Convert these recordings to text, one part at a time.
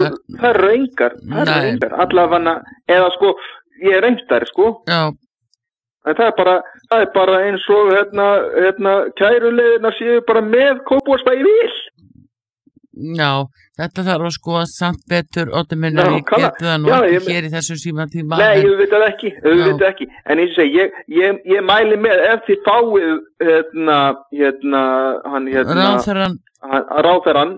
það eru engar allavega, eða sko ég er reyndar sko Já. En það er bara eins og kæruleiðina séu bara með Kópavogsbæ í vil. Já, þetta þarf að skoða samt betur Oddur minn, en ég geti það nú ekki hér í þessu símatíma. Nei, ég veit það ekki, en eins og segi, ég mæli með ef þið fáið ráðherrann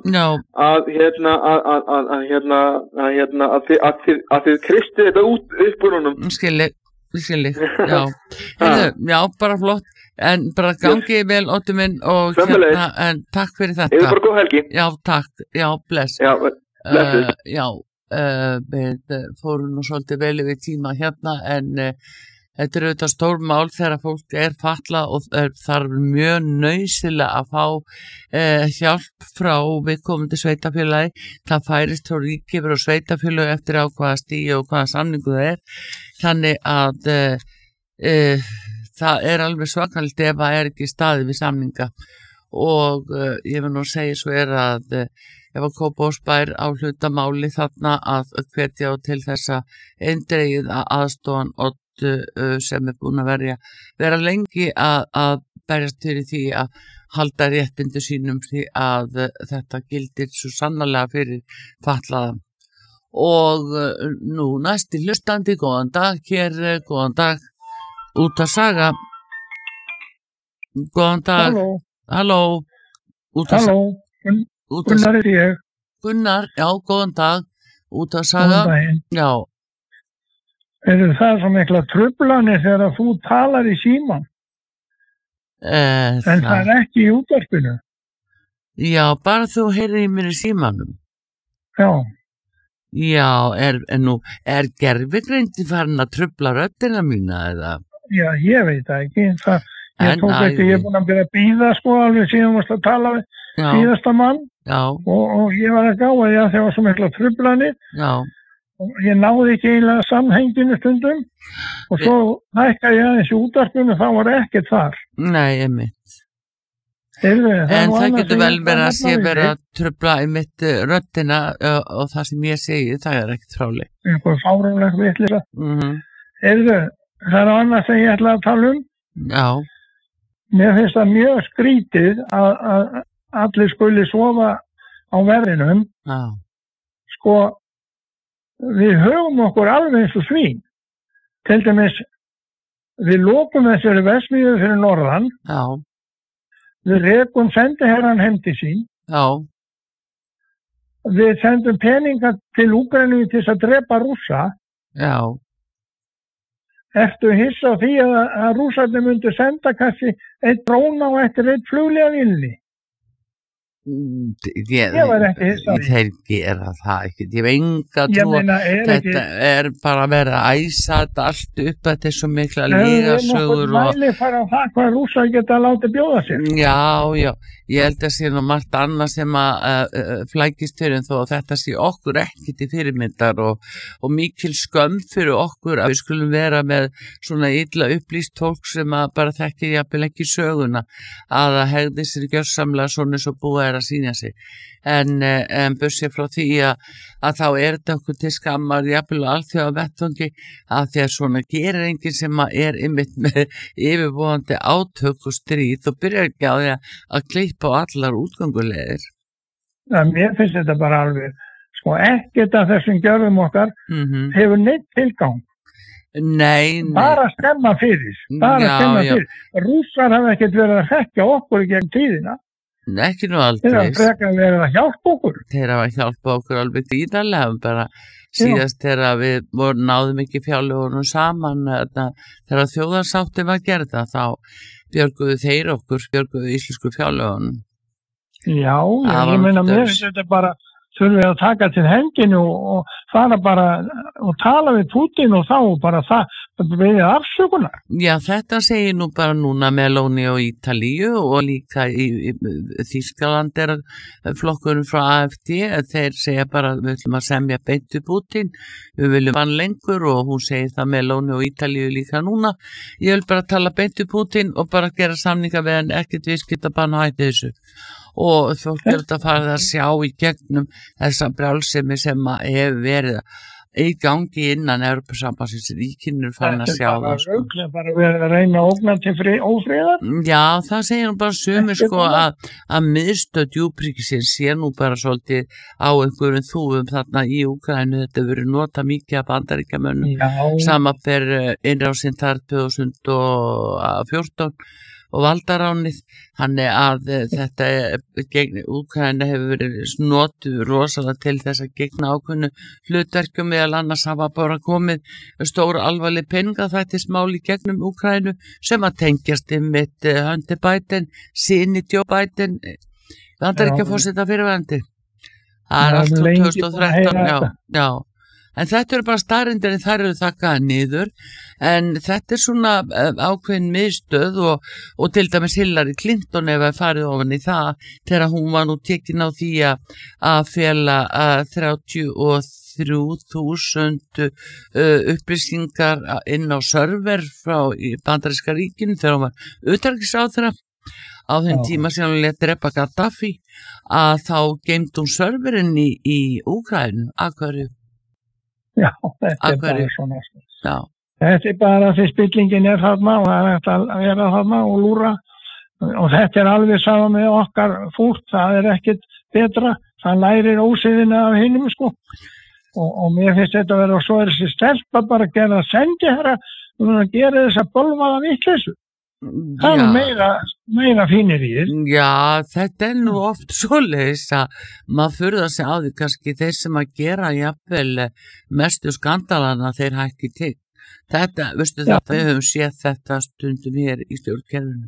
að þið kristið þetta út upp úr honum. Skilji, já. Já, bara flott, en bara gangi vel Oddur minn og en takk fyrir þetta. Ég vil bara góð helgi. Já, takk, já, bless. Já, blessuð. Við fórum nú svolítið vel yfir tíma hérna, en þetta er auðvitað stór mál þegar fólk er fatlað og þarf mjög nauðsynlega að fá hjálp frá viðkomandi sveitafélagi. Það færist frá ríki yfir og sveitafélagi eftir á hvaða stigi og hvaða samningu það er. Þannig að það er alveg svakalegt ef það er ekki staðið við samninga og ég vil nú segja svo að ef að Kópavogsbær á hlutamáli þarna að hvetja til þessa eindregið aðstofan sem er búin að vera lengi að berjast fyrir því að halda réttindi sínum því að þetta gildir svo sannarlega fyrir fatlaða. Og nú næsti hlustandi, góðan dag hér, góðan dag, út að saga. Góðan dag. Halló. Halló, Gunnar er ég. Gunnar, já, góðan dag, út að saga. Góðan daginn. Já. Það svo mikla truflanir þegar þú talar í síman? En það er ekki í útvarpinu? Já, bara þú heyrir í mér í símanum. Já. Já, er gervigreind farin að trufla röddina mína eða? Já, ég veit það ekki. Ég tók ekki, ég er búin að byrja að bíða sko alveg síðan varst að tala við síðasta mann. Já. Og ég var að gáða því að það var svo mikla truflanir. Já. Og ég náði ekki eiginlega samhenginu stundum og svo hækkaði ég aðeins í útvarpinu, þá var ekkert þar. Nei, einmitt. En það getur vel verið að sé verið að trufla einmitt röddina og það sem ég segi, það er ekkert fráleitt. Einhver fáránlegt vitleysa. Það er annað sem ég ætla að tala um. Já. Mér finnst það mjög skrítið að allir skuli sofa á verðinum. Já. Sko, við höfum okkur alveg eins og svín. Til dæmis, við lokum þessari verksmiðju fyrir norðan. Já. Við rekum sendiherran heim til sín. Já. Við sendum peninga til Úkraínu til þess að drepa Rússa. Já. Ertu hissa á því að Rússarnir myndu senda kannski einn dróna og eftir einn flugvélinni? Ég var ekki hissa á því. Þeir gera það ekki. Ég hef enga trú. Þetta er bara að vera að æsa þetta allt upp. Þetta er svo mikla lygasögur. Það er nokkuð mæli fara á það hvað Rússar geta að láta bjóða sér. Já. Ég held að sé nú margt annað sem að flækist fyrir þó að þetta sé okkur ekki til fyrirmyndar og mikil skömm fyrir okkur að við skulum vera með svona illa upplýst fólk sem að bara þekkir jafnvel ekki söguna að það hegði sér gjörsamlega svona svo búið að sína sig. En bursið frá því að þá er þetta okkur til skammar jafnvel alþjóða vettvangi að því að svona gerir enginn sem er einmitt með yfirvofandi átök og stríð og byrjar ekki á því að klippa á allar útgöngulegir. Mér finnst þetta bara alveg, sko ekkert af þessum gjörðum okkar hefur neitt tilgang. Nei. Bara skemma fyrir. Rússar hafa ekkert verið að hekja okkur í gegn tíðina. Ekki nú aldrei. Þeir hafa frekar verið að hjálpa okkur. Þeir hafa hjálpa okkur alveg gríðarlega bara síðast þegar við náðum ekki fjárlögunum saman þegar þjóðarsáttin var gerða þá björguðu þeir okkur, björguðu íslensku fjárlögunum. Já, ég meina mér þetta bara þurfum við að taka til henginu og fara bara og tala við Putin og þá bara það við afsökunar. Já, þetta segir nú bara núna Meloni og Ítalíu og líka í Þýskaland flokkurinn frá AfD, þeir segja bara við ætlum að semja beint við Putin, við viljum hann lengur og hún segir það Meloni og Ítalíu líka núna, ég vil bara tala beint við Putin og bara gera samninga við hann, ekkert viðskiptabann og hætti þessu. Og fólk þetta farið að sjá í gegnum þessa brjálsemi sem hefur verið í gangi innan Evrópusambandsins, ríkinu farin að sjá það. Þetta er bara verið að reyna að ógna til ófriðar? Já, það segir nú bara sumir sko að miðstöð djúpríkisins sé nú bara svolítið á einhverjum þúfum þarna í Úkraínu, þetta verið nota mikið af Bandaríkjamönnum, samanber innrásinn þar 2014 og valdaránið, þannig að þetta gegn Úkraína hefur verið notuð rosalega til þess að gegna ákveðnu hlutverkum, meðal annars hafa bara komið stór alvarleg peningaþvættismál í gegnum Úkraínu sem að tengjast mitt Hunter Biden, syni Joe Biden, Bandaríkjaforseta fyrrverandi. Það allt frá 2013, já. En þetta eru bara staðreyndir en þær eru þakkaðar niður, en þetta er svona ákveðin miðstöð og til dæmis Hillary Clinton ef að farið ofan í það þegar hún var nú tekin á því að fela 33.000 upplýsingar inn á server frá Bandaríska ríkinu þegar hún var utanríkisráðherra á þeim tíma sem hún lét drepa Gaddafi, að þá geymd hún serverinn í Úkraínu, að hverju? Já, þetta er bara svona. Já. Þetta er bara því spillingin er þarna og það er hægt að vera þarna og lúra og þetta er alveg saman með okkar fólk, það er ekkit betra, það lærir ósiðina af hinum sko og mér finnst þetta að vera og svo er þessi stelpa bara að gera sendiherra og að gera þess að bölvaða vitleysu. Það er meira fínir í þér. Já, þetta er nú oft svoleiðis að maður furðar sig á því kannski þeir sem að gera jafnvel mestu skandalana þeir hækki til. Þetta, veistu það, við höfum séð þetta stundum hér í stjórnkerfinu.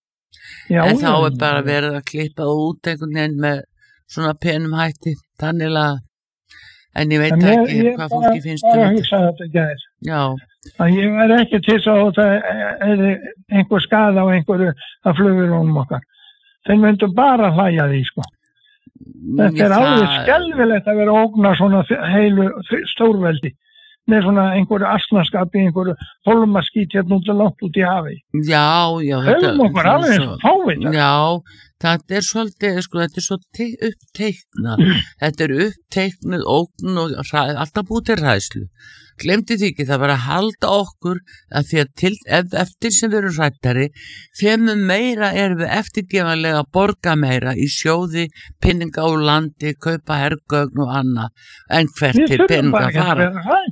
En þá er bara verið að klippa út einhvern veginn með svona penum hætti, þannig að en ég veit ekki hvað fólki finnst bara að hugsa þetta gæðir. Já. Að ég væri ekki til þess að það er einhver skada á einhverju að flugvélunum okkar. Þeir myndu bara hlæja því sko. Þetta er alveg skelfilegt að vera að ógna svona heilu stórveldi með svona einhverju asnaskapi, einhverju holmaskít hérna langt út í hafi. Já. Höfum okkur alveg eins og fávita. Já, þetta er svolítið, sko, þetta er svo uppteiknað. Þetta er uppteiknuð ógn og alltaf búið til hræðslu. Glemdi því ekki, það var að halda okkur að því að eftir sem við erum hræddari, þeim meira erum við eftirgefanlega að borga meira í sjóði, pinninga úr landi, kaupa hergögn og annað, en hvert er pinninga að fara?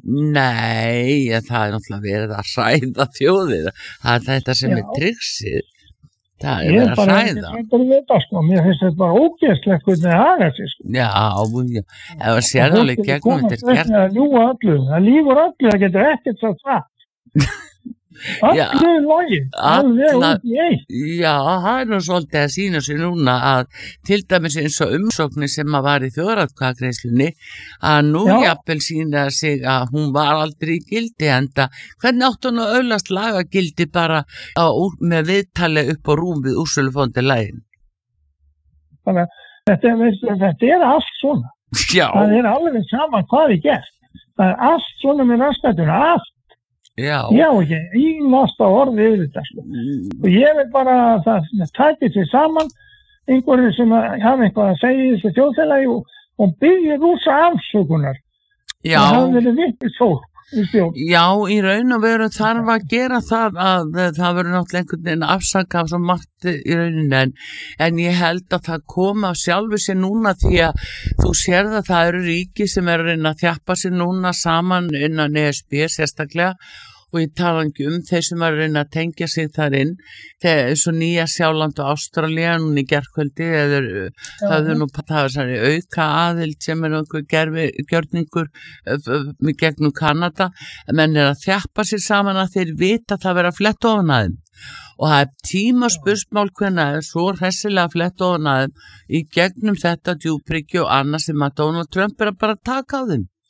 Nei, það er náttúrulega verið að hræða þjóðir, það er þetta sem er triksið. Það er verið að hræða. Mér finnst þetta bara ógeðslegt hvernig það hagar sig. Já, ef það sér alveg gegnum þetta er gert. Það lífur öllu, það getur ekkert svo það. Öllu logi, alveg út í eitt. Já, það er nú svolítið að sína sig núna að til dæmis eins og umsóknir sem að var í þjóðaratkvæðagreiðslunni að nú jafnvel sína sig að hún var aldrei í gildi enda hvernig átt hún að öllast laga gildi bara með viðtali upp á rúm við úrsölufondi lægin. Þannig að þetta er allt svona. Já. Það er alveg saman hvað er gert. Það er allt svona með rastættuna, allt. Já, ekki, í næsta orði yfir þetta sko. Og ég vil bara að það tækir sig saman einhverju sem hafa eitthvað að segja í þessu þjóðfélagi og byggja rúsa afsökunar. Já. Það verður vikið fólk í stjórn. Já, í raun og veru þarf að gera það að það verður náttúrulega einhvern veginn afsaka af svo margt í rauninni en ég held að það koma sjálfu sér núna því að þú sérð að það eru ríki sem eru að reyna að þjappa sér núna saman innan ESB sérstaklega og ég tala ekki þeir sem eru að reyna að tengja sig þar inn þegar svo Nýja Sjáland og Ástralía núna í gærkvöldi það er nú auka aðild sem er einhver gjörningur gegnum Kanada menn er að þjappa sér saman að þeir vita að það vera flett ofan að þeim og það er tímaspursmál hvenær svo hressilega flett ofan að þeim í gegnum þetta djúpriki og annað sem að Donald Trump er að bara taka á þeim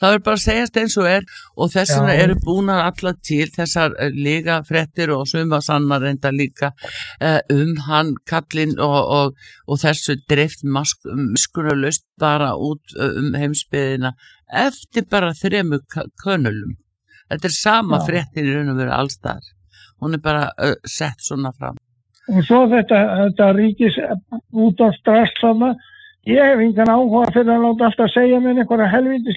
Það er bara að segjast eins og og þess vegna eru búnar alla til þessar líka fréttir og suma sannar enda líka hann kallinn og þessu dreift miskunnarlaust bara út heimsbyggðina eftir bara 3 könulum. Þetta sama fréttin í raun og veru alls þar. Hún er bara sett svona fram. Og svo þetta ríkis út á strass þarna, ég hef engan áhuga fyrir að láta alltaf segja mér einhverja helvítis